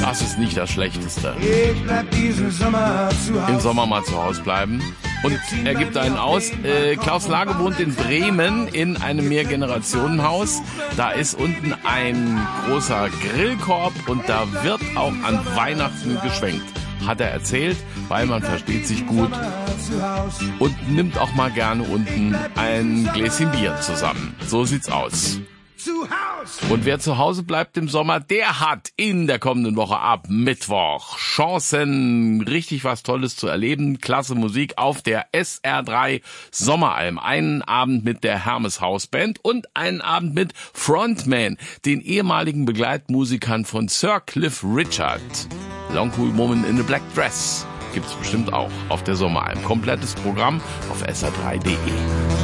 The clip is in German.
Das ist nicht das Schlechteste. Ich bleib diesen Sommer zu Hause. Im Sommer mal zu Hause bleiben. Und er gibt einen aus. Klaus Lage wohnt in Bremen in einem Mehrgenerationenhaus. Da ist unten ein großer Grillkorb und da wird auch an Weihnachten geschwenkt. Hat er erzählt, weil man versteht sich gut und nimmt auch mal gerne unten ein Gläschen Bier zusammen. So sieht's aus. Und wer zu Hause bleibt im Sommer, der hat in der kommenden Woche ab Mittwoch Chancen, richtig was Tolles zu erleben. Klasse Musik auf der SR3 Sommeralm. Einen Abend mit der Hermes Hausband und einen Abend mit Frontman, den ehemaligen Begleitmusikern von Sir Cliff Richard. Long Cool Woman in a Black Dress gibt's bestimmt auch auf der Sommeralm. Komplettes Programm auf sr3.de.